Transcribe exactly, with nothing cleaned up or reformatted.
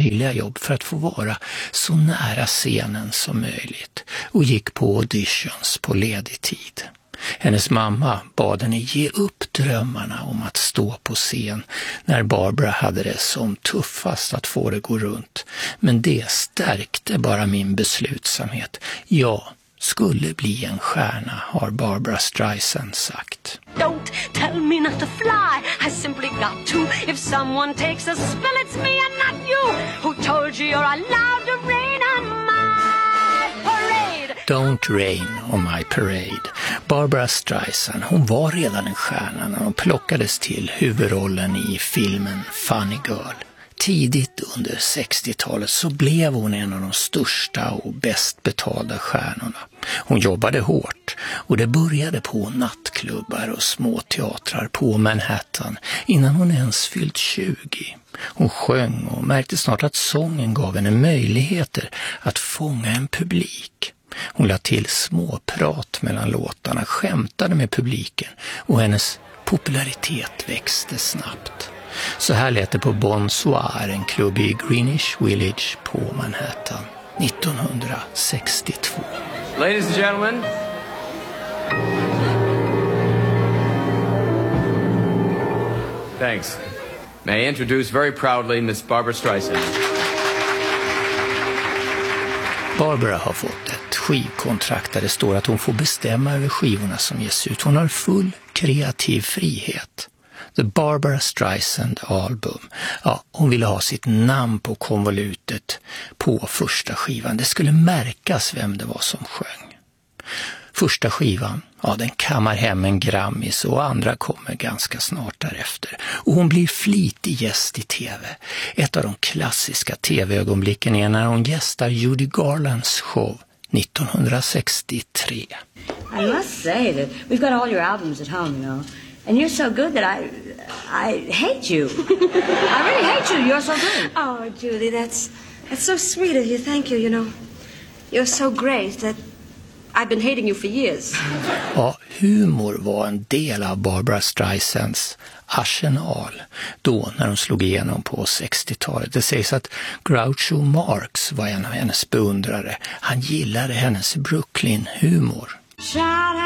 möjliga jobb för att få vara så nära scenen som möjligt och gick på auditions på ledig tid. Hennes mamma bad henne ge upp drömmarna om att stå på scen när Barbara hade det som tuffast att få det gå runt. Men det stärkte bara min beslutsamhet. Jag skulle bli en stjärna, har Barbara Streisand sagt. Don't tell me not to fly, I simply got to. If someone takes a spill, it's me and not you. Who told you you're allowed to rain on my parade? Don't rain on my parade. Barbara Streisand, hon var redan en stjärna när hon plockades till huvudrollen i filmen Funny Girl. Tidigt under sextiotalet så blev hon en av de största och bäst betalda stjärnorna. Hon jobbade hårt och det började på nattklubbar och små teatrar på Manhattan innan hon ens fyllt tjugo. Hon sjöng och märkte snart att sången gav henne möjligheter att fånga en publik. Hon lade till små prat mellan låtarna, skämtade med publiken och hennes popularitet växte snabbt. Så här lät det på Bonsoir, en klubb i Greenwich Village på Manhattan, nittonhundrasextiotvå. Ladies and gentlemen. Thanks. May I introduce very proudly Miss Barbara Streisand. Barbara har fått ett skivkontrakt där det står att hon får bestämma över skivorna som ges ut. Hon har full kreativ frihet. The Barbara Streisand Album. Ja, hon ville ha sitt namn på konvolutet på första skivan. Det skulle märkas vem det var som sjöng. Första skivan, ja, den kammar hem en Grammis och andra kommer ganska snart därefter. Och hon blir flitig gäst i tv. Ett av de klassiska tv-ögonblicken är när hon gästar Judy Garlands show nittonhundrasextiotre. I must say that we've got all your albums at home, you know. And you're so good that I I hate you. I really hate you. You're so good. Oh, Judy, that's that's so sweet of you. Thank you, you know. You're so great that I've been hating you for years. Ja, humor var en del av Barbara Streisands arsenal då när hon slog igenom på sextiotalet. Det sägs att Groucho Marx var en av hennes beundrare. Han gillade hennes Brooklyn-humor.